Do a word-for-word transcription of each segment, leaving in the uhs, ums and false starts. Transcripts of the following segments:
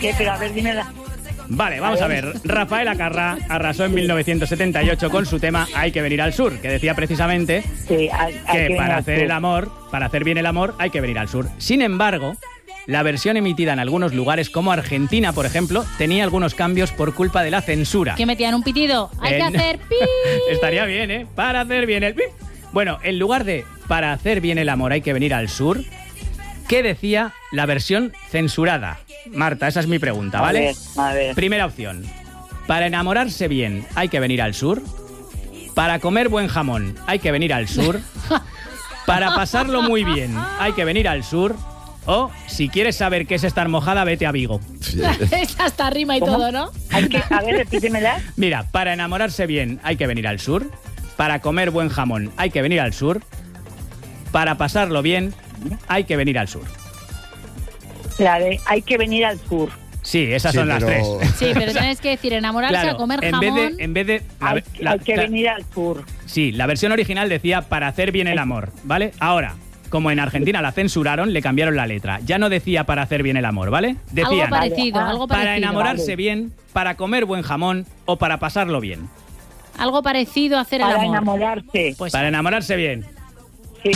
¿Qué? Pero a ver, dímela. Vale, vamos a ver. Rafael Acarrá arrasó en mil novecientos setenta y ocho con su tema Hay que venir al sur, que decía precisamente Sí, hay, hay que que para venir hacer al el sur. amor, para hacer bien el amor, hay que venir al sur. Sin embargo, la versión emitida en algunos lugares, como Argentina, por ejemplo, tenía algunos cambios por culpa de la censura. Que metían un pitido. Hay que En- hacer pi. Estaría bien, ¿eh? Para hacer bien el... pip. Bueno, en lugar de para hacer bien el amor hay que venir al sur, ¿qué decía la versión censurada? Marta, esa es mi pregunta, A ¿vale? ver, a ver. Primera opción. Para enamorarse bien hay que venir al sur. Para comer buen jamón hay que venir al sur. Para pasarlo muy bien hay que venir al sur. O, si quieres saber qué es estar mojada, vete a Vigo. Es hasta rima y ¿Cómo? todo, ¿no? Hay que, a ver, repítemela. Mira, para enamorarse bien hay que venir al sur. Para comer buen jamón hay que venir al sur. Para pasarlo bien hay que venir al sur. La de hay que venir al sur. Sí, esas Sí, son las pero- tres. Sí, pero tienes que decir enamorarse, Claro, a comer en jamón. vez de, en vez de la Hay, ve- la- hay que la- venir al sur. Sí, la versión original decía para hacer bien el amor, ¿vale? Ahora, como en Argentina la censuraron, le cambiaron la letra. Ya no decía para hacer bien el amor, ¿vale? Algo Decían parecido, Ah, algo parecido. para enamorarse Vale. bien, para comer buen jamón o para pasarlo bien. Algo parecido a hacer el Para amor. enamorarse. Pues Para enamorarse bien. Sí.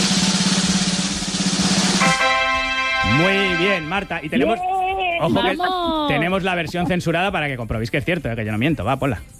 Muy bien, Marta. Y tenemos... Bien. Ojo que ¡Vamos! tenemos la versión censurada para que comprobéis que es cierto, ¿eh? Que yo no miento. Va, ponla.